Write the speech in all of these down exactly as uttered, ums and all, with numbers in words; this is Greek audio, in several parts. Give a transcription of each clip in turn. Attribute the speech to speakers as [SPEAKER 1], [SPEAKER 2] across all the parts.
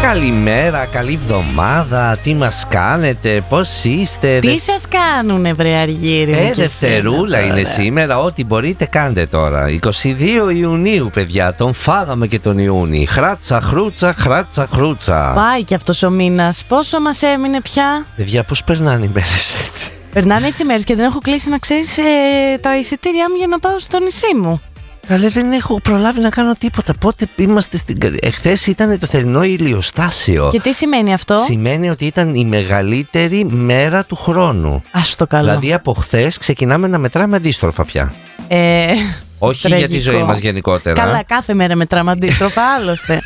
[SPEAKER 1] Καλημέρα, καλή εβδομάδα. Τι μας κάνετε, πώς είστε?
[SPEAKER 2] Τι δε... σας κάνουνε, βρε Αργύρι?
[SPEAKER 1] Ε, Δευτερούλα είναι σήμερα. Ό,τι μπορείτε κάντε τώρα. είκοσι δύο Ιουνίου, παιδιά. Τον φάγαμε και τον Ιούνι. Χράτσα, χρούτσα, χράτσα, χρούτσα.
[SPEAKER 2] Πάει και αυτός ο μήνας. Πόσο μας έμεινε πια?
[SPEAKER 1] Παιδιά, πώς περνάνε οι μέρες έτσι?
[SPEAKER 2] Περνάνε έτσι οι μέρες και δεν έχω κλείσει, να ξέρεις, ε, τα εισιτήριά μου για να πάω στο νησί μου.
[SPEAKER 1] Καλέ, δεν έχω προλάβει να κάνω τίποτα. Πότε είμαστε στην. Εχθές ήταν το θερινό ηλιοστάσιο.
[SPEAKER 2] Και τι σημαίνει αυτό?
[SPEAKER 1] Σημαίνει ότι ήταν η μεγαλύτερη μέρα του χρόνου.
[SPEAKER 2] Ας το καλό.
[SPEAKER 1] Δηλαδή από χθες ξεκινάμε να μετράμε αντίστροφα πια.
[SPEAKER 2] Ε,
[SPEAKER 1] Όχι τραγικό. Για τη ζωή μας γενικότερα.
[SPEAKER 2] Καλά, κάθε μέρα μετράμε αντίστροφα, άλλωστε.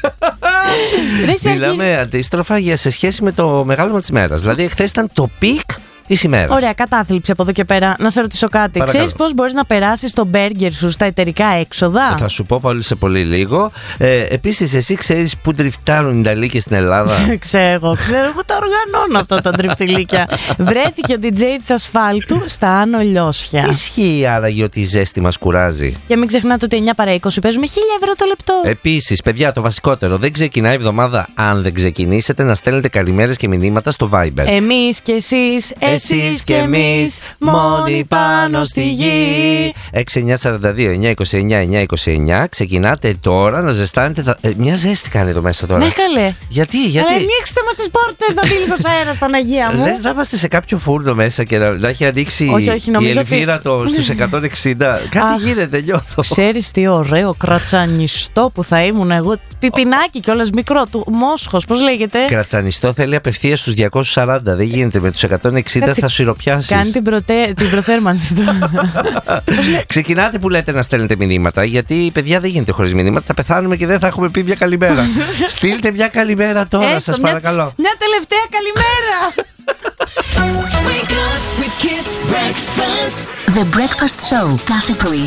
[SPEAKER 1] Μιλάμε αντίστροφα για σε σχέση με το μεγάλωμα της μέρας. Δηλαδή εχθές ήταν το πικ της ημέρας.
[SPEAKER 2] Ωραία, κατάθλιψη από εδώ και πέρα. Να σε ρωτήσω κάτι. Ξέρεις πώς μπορείς να περάσεις το μπέργκερ σου στα εταιρικά έξοδα?
[SPEAKER 1] Θα σου πω πολύ σε πολύ λίγο. Ε, επίσης, εσύ ξέρεις που τριφτάρουν οι νταλίκες στην Ελλάδα?
[SPEAKER 2] Ξέρω, ξέρω. Εγώ τα οργανώνω αυτά τα τριφτιλίκια. Βρέθηκε ο ντι τζέι της ασφάλτου στα Άνω Λιώσια.
[SPEAKER 1] Ισχύει άραγε ότι η ζέστη μας κουράζει?
[SPEAKER 2] Και μην ξεχνάτε ότι εννιά παρά είκοσι παίζουμε χίλια ευρώ το λεπτό.
[SPEAKER 1] Επίσης, παιδιά, το βασικότερο, δεν ξεκινάει η εβδομάδα αν δεν ξεκινήσετε να στέλνετε καλημέρες και μηνύματα στο Viber.
[SPEAKER 2] Εμείς και εσείς. Εσείς και εμείς, μόνοι πάνω στη γη.
[SPEAKER 1] έξι εννιά σαράντα δύο εννιά είκοσι εννιά εννιά είκοσι εννιά. Ξεκινάτε τώρα να ζεστάνετε τα... ε, μια ζέστη κάνει εδώ μέσα τώρα.
[SPEAKER 2] Ναι, καλέ.
[SPEAKER 1] Γιατί, γιατί?
[SPEAKER 2] Αλλά ανοίξτε μας τις πόρτες, να μπει λίγος αέρας, Παναγία μου.
[SPEAKER 1] Λες να είμαστε σε κάποιο φούρνο μέσα και να, να έχει ανοίξει
[SPEAKER 2] όχι, όχι,
[SPEAKER 1] η ελβίρα
[SPEAKER 2] ότι...
[SPEAKER 1] το, στους εκατόν εξήντα. Κάτι γίνεται, νιώθω.
[SPEAKER 2] Ξέρεις τι ωραίο κρατσανιστό που θα ήμουν εγώ. Πιπινάκι κιόλας, μικρό του, μόσχος, πώς λέγεται?
[SPEAKER 1] Κρατσανιστό θέλει απευθείας στους διακόσιους σαράντα. Δεν γίνεται με τους εκατόν εξήντα. Κάτσε, θα σιροπιάσεις.
[SPEAKER 2] Κάνει την, προτε... την προθέρμανση του.
[SPEAKER 1] Ξεκινάτε που λέτε να στέλνετε μηνύματα, γιατί παιδιά δεν γίνεται χωρίς μηνύματα. Θα πεθάνουμε και δεν θα έχουμε πει μια καλημέρα. Στείλτε μια καλημέρα τώρα, έστω, σας παρακαλώ.
[SPEAKER 2] Μια, μια τελευταία καλημέρα.
[SPEAKER 3] Wake up with Kiss Breakfast. The Breakfast Show κάθε πρωί